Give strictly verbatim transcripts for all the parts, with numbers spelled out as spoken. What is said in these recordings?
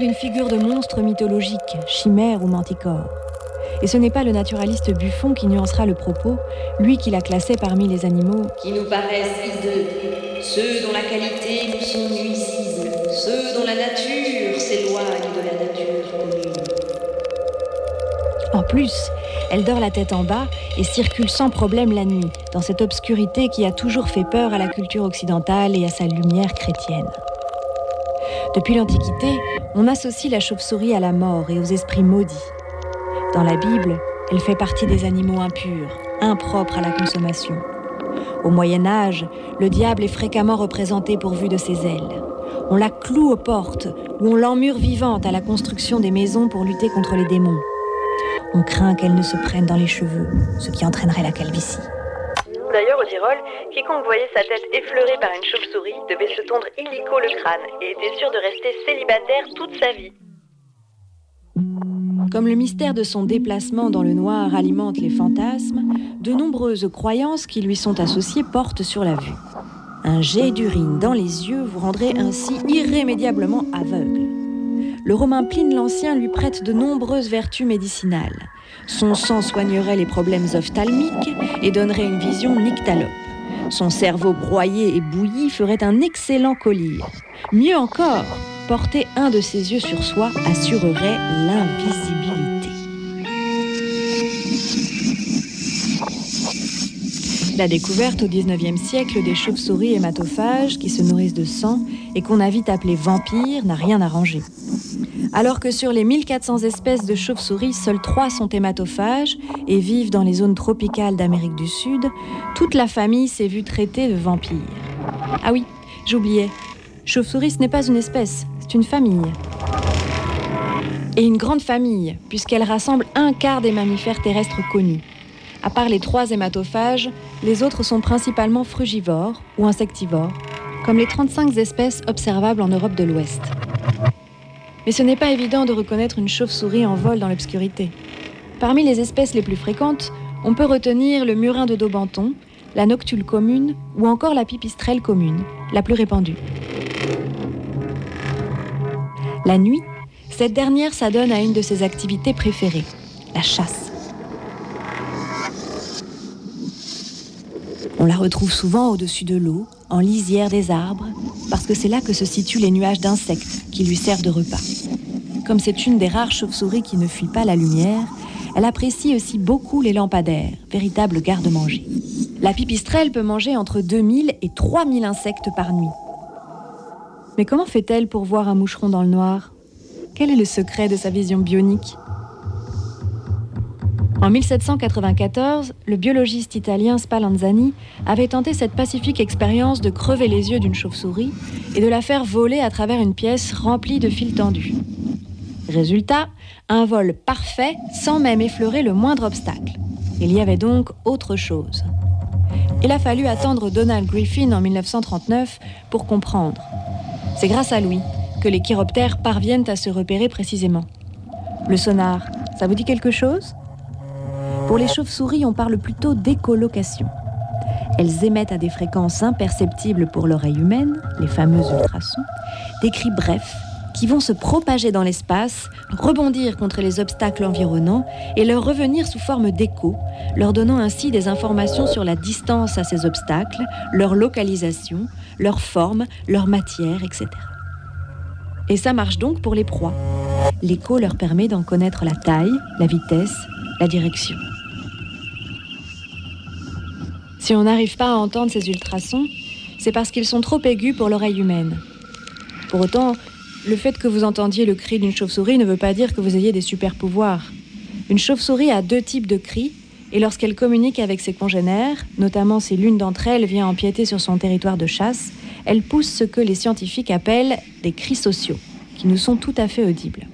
d'une figure de monstre mythologique, chimère ou manticore. Et ce n'est pas le naturaliste Buffon qui nuancera le propos, lui qui l'a classé parmi les animaux qui nous paraissent hideux, ceux dont la qualité nous sont nuisibles, ceux dont la nature s'éloigne de la nature commune. En plus, elle dort la tête en bas et circule sans problème la nuit, dans cette obscurité qui a toujours fait peur à la culture occidentale et à sa lumière chrétienne. Depuis l'Antiquité, on associe la chauve-souris à la mort et aux esprits maudits. Dans la Bible, elle fait partie des animaux impurs, impropres à la consommation. Au Moyen-Âge, le diable est fréquemment représenté pourvu de ses ailes. On la cloue aux portes ou on l'emmure vivante à la construction des maisons pour lutter contre les démons. On craint qu'elle ne se prenne dans les cheveux, ce qui entraînerait la calvitie. D'ailleurs, au Tyrol, quiconque voyait sa tête effleurée par une chauve-souris devait se tondre illico le crâne et était sûr de rester célibataire toute sa vie. Comme le mystère de son déplacement dans le noir alimente les fantasmes, de nombreuses croyances qui lui sont associées portent sur la vue. Un jet d'urine dans les yeux vous rendrait ainsi irrémédiablement aveugle. Le Romain Pline l'Ancien lui prête de nombreuses vertus médicinales. Son sang soignerait les problèmes ophtalmiques et donnerait une vision nyctalope. Son cerveau broyé et bouilli ferait un excellent collier. Mieux encore, porter un de ses yeux sur soi assurerait l'invisibilité. La découverte au dix-neuvième siècle des chauves-souris hématophages qui se nourrissent de sang et qu'on a vite appelées vampires n'a rien arrangé. Alors que sur les mille quatre cents espèces de chauves-souris, seules trois sont hématophages et vivent dans les zones tropicales d'Amérique du Sud, toute la famille s'est vue traitée de vampires. Ah oui, j'oubliais, chauve-souris ce n'est pas une espèce, c'est une famille. Et une grande famille, puisqu'elle rassemble un quart des mammifères terrestres connus. À part les trois hématophages, les autres sont principalement frugivores ou insectivores, comme les trente-cinq espèces observables en Europe de l'Ouest. Mais ce n'est pas évident de reconnaître une chauve-souris en vol dans l'obscurité. Parmi les espèces les plus fréquentes, on peut retenir le murin de Daubenton, la noctule commune ou encore la pipistrelle commune, la plus répandue. La nuit, cette dernière s'adonne à une de ses activités préférées, la chasse. On la retrouve souvent au-dessus de l'eau, en lisière des arbres, parce que c'est là que se situent les nuages d'insectes qui lui servent de repas. Comme c'est une des rares chauves-souris qui ne fuit pas la lumière, elle apprécie aussi beaucoup les lampadaires, véritables garde-manger. La pipistrelle peut manger entre deux mille et trois mille insectes par nuit. Mais comment fait-elle pour voir un moucheron dans le noir ? Quel est le secret de sa vision bionique ? En mille sept cent quatre-vingt-quatorze, le biologiste italien Spallanzani avait tenté cette pacifique expérience de crever les yeux d'une chauve-souris et de la faire voler à travers une pièce remplie de fils tendus. Résultat, un vol parfait sans même effleurer le moindre obstacle. Il y avait donc autre chose. Il a fallu attendre Donald Griffin en mille neuf cent trente-neuf pour comprendre. C'est grâce à lui que les chiroptères parviennent à se repérer précisément. Le sonar, ça vous dit quelque chose ? Pour les chauves-souris, on parle plutôt d'écholocation. Elles émettent à des fréquences imperceptibles pour l'oreille humaine, les fameux ultrasons, des cris brefs qui vont se propager dans l'espace, rebondir contre les obstacles environnants et leur revenir sous forme d'écho, leur donnant ainsi des informations sur la distance à ces obstacles, leur localisation, leur forme, leur matière, et cetera. Et ça marche donc pour les proies. L'écho leur permet d'en connaître la taille, la vitesse, la direction. Si on n'arrive pas à entendre ces ultrasons, c'est parce qu'ils sont trop aigus pour l'oreille humaine. Pour autant, le fait que vous entendiez le cri d'une chauve-souris ne veut pas dire que vous ayez des super-pouvoirs. Une chauve-souris a deux types de cris, et lorsqu'elle communique avec ses congénères, notamment si l'une d'entre elles vient empiéter sur son territoire de chasse, elle pousse ce que les scientifiques appellent des cris sociaux, qui nous sont tout à fait audibles.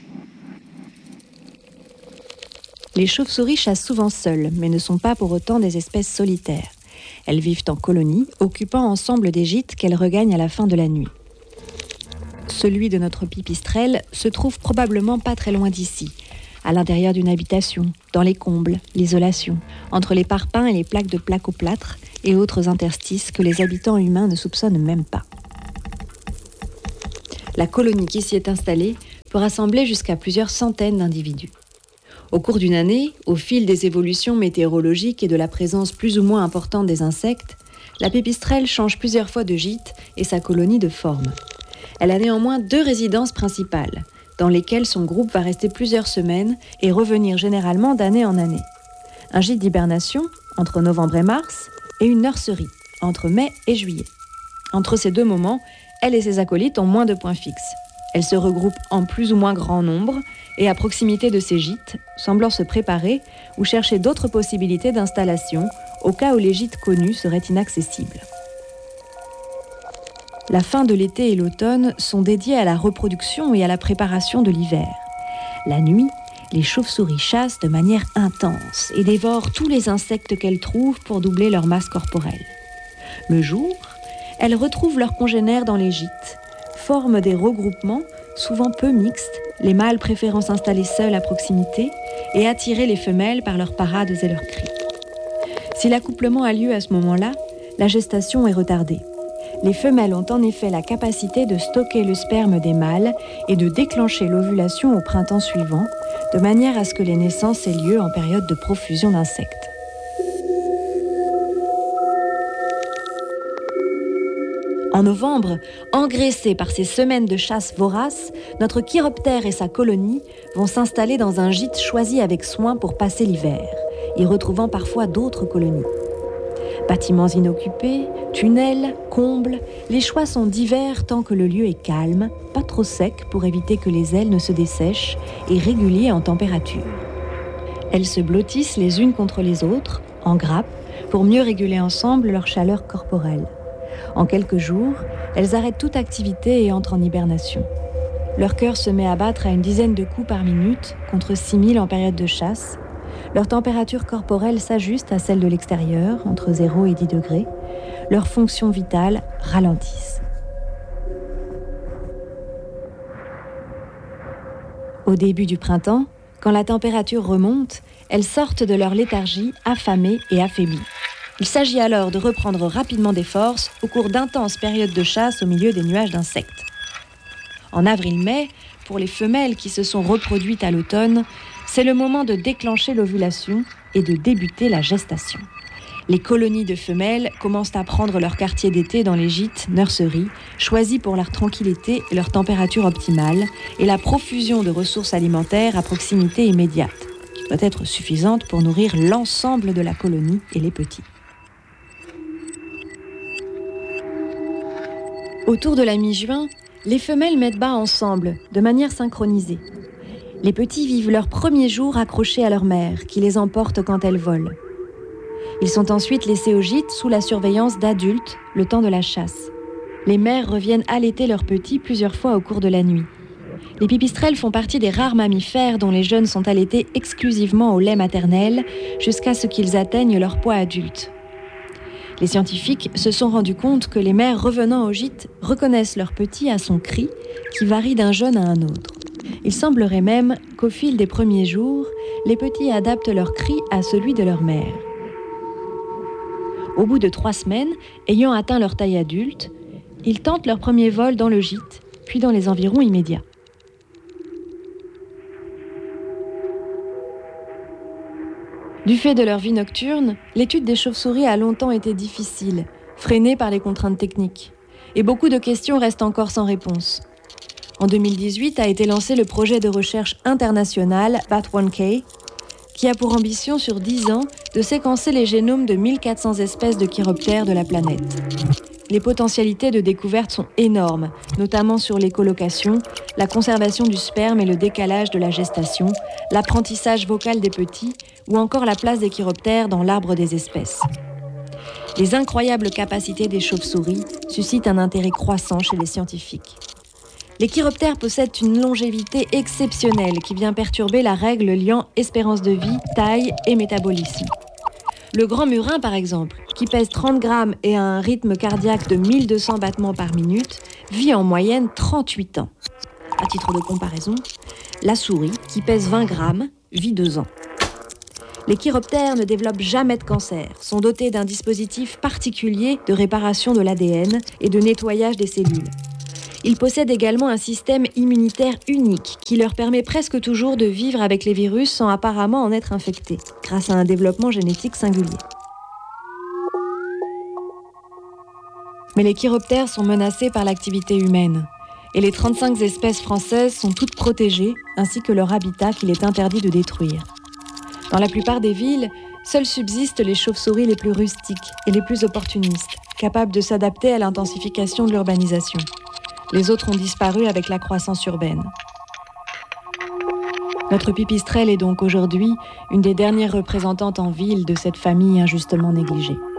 Les chauves-souris chassent souvent seules, mais ne sont pas pour autant des espèces solitaires. Elles vivent en colonies, occupant ensemble des gîtes qu'elles regagnent à la fin de la nuit. Celui de notre pipistrelle se trouve probablement pas très loin d'ici, à l'intérieur d'une habitation, dans les combles, l'isolation, entre les parpaings et les plaques de placoplâtre et autres interstices que les habitants humains ne soupçonnent même pas. La colonie qui s'y est installée peut rassembler jusqu'à plusieurs centaines d'individus. Au cours d'une année, au fil des évolutions météorologiques et de la présence plus ou moins importante des insectes, la pipistrelle change plusieurs fois de gîte et sa colonie de forme. Elle a néanmoins deux résidences principales, dans lesquelles son groupe va rester plusieurs semaines et revenir généralement d'année en année. Un gîte d'hibernation, entre novembre et mars, et une nurserie, entre mai et juillet. Entre ces deux moments, elle et ses acolytes ont moins de points fixes. Elles se regroupent en plus ou moins grand nombre et à proximité de ces gîtes, semblant se préparer ou chercher d'autres possibilités d'installation au cas où les gîtes connus seraient inaccessibles. La fin de l'été et l'automne sont dédiés à la reproduction et à la préparation de l'hiver. La nuit, les chauves-souris chassent de manière intense et dévorent tous les insectes qu'elles trouvent pour doubler leur masse corporelle. Le jour, elles retrouvent leurs congénères dans les gîtes, forment des regroupements, souvent peu mixtes, les mâles préférant s'installer seuls à proximité et attirer les femelles par leurs parades et leurs cris. Si l'accouplement a lieu à ce moment-là, la gestation est retardée. Les femelles ont en effet la capacité de stocker le sperme des mâles et de déclencher l'ovulation au printemps suivant, de manière à ce que les naissances aient lieu en période de profusion d'insectes. En novembre, engraissés par ces semaines de chasse vorace, notre chiroptère et sa colonie vont s'installer dans un gîte choisi avec soin pour passer l'hiver, y retrouvant parfois d'autres colonies. Bâtiments inoccupés, tunnels, combles, les choix sont divers tant que le lieu est calme, pas trop sec pour éviter que les ailes ne se dessèchent et régulier en température. Elles se blottissent les unes contre les autres, en grappes, pour mieux réguler ensemble leur chaleur corporelle. En quelques jours, elles arrêtent toute activité et entrent en hibernation. Leur cœur se met à battre à une dizaine de coups par minute, contre six mille en période de chasse. Leur température corporelle s'ajuste à celle de l'extérieur, entre zéro et dix degrés. Leurs fonctions vitales ralentissent. Au début du printemps, quand la température remonte, elles sortent de leur léthargie affamées et affaiblies. Il s'agit alors de reprendre rapidement des forces au cours d'intenses périodes de chasse au milieu des nuages d'insectes. En avril-mai, pour les femelles qui se sont reproduites à l'automne, c'est le moment de déclencher l'ovulation et de débuter la gestation. Les colonies de femelles commencent à prendre leur quartier d'été dans les gîtes, nurseries, choisis pour leur tranquillité et leur température optimale, et la profusion de ressources alimentaires à proximité immédiate, qui doit être suffisante pour nourrir l'ensemble de la colonie et les petits. Autour de la mi-juin, les femelles mettent bas ensemble, de manière synchronisée. Les petits vivent leurs premiers jours accrochés à leur mère, qui les emporte quand elles volent. Ils sont ensuite laissés au gîte sous la surveillance d'adultes, le temps de la chasse. Les mères reviennent allaiter leurs petits plusieurs fois au cours de la nuit. Les pipistrelles font partie des rares mammifères dont les jeunes sont allaités exclusivement au lait maternel jusqu'à ce qu'ils atteignent leur poids adulte. Les scientifiques se sont rendus compte que les mères revenant au gîte reconnaissent leurs petits à son cri, qui varie d'un jeune à un autre. Il semblerait même qu'au fil des premiers jours, les petits adaptent leur cri à celui de leur mère. Au bout de trois semaines, ayant atteint leur taille adulte, ils tentent leur premier vol dans le gîte, puis dans les environs immédiats. Du fait de leur vie nocturne, l'étude des chauves-souris a longtemps été difficile, freinée par les contraintes techniques. Et beaucoup de questions restent encore sans réponse. En deux mille dix-huit a été lancé le projet de recherche international B A T un K, qui a pour ambition sur dix ans de séquencer les génomes de mille quatre cents espèces de chiroptères de la planète. Les potentialités de découverte sont énormes, notamment sur l'écolocation, la conservation du sperme et le décalage de la gestation, l'apprentissage vocal des petits ou encore la place des chiroptères dans l'arbre des espèces. Les incroyables capacités des chauves-souris suscitent un intérêt croissant chez les scientifiques. Les chiroptères possèdent une longévité exceptionnelle qui vient perturber la règle liant espérance de vie, taille et métabolisme. Le grand murin, par exemple, qui pèse trente grammes et a un rythme cardiaque de mille deux cents battements par minute, vit en moyenne trente-huit ans. À titre de comparaison, la souris, qui pèse vingt grammes, vit deux ans. Les chiroptères ne développent jamais de cancer, sont dotés d'un dispositif particulier de réparation de l'A D N et de nettoyage des cellules. Ils possèdent également un système immunitaire unique qui leur permet presque toujours de vivre avec les virus sans apparemment en être infectés, grâce à un développement génétique singulier. Mais les chiroptères sont menacés par l'activité humaine. Et les trente-cinq espèces françaises sont toutes protégées, ainsi que leur habitat qu'il est interdit de détruire. Dans la plupart des villes, seules subsistent les chauves-souris les plus rustiques et les plus opportunistes, capables de s'adapter à l'intensification de l'urbanisation. Les autres ont disparu avec la croissance urbaine. Notre pipistrelle est donc aujourd'hui une des dernières représentantes en ville de cette famille injustement négligée.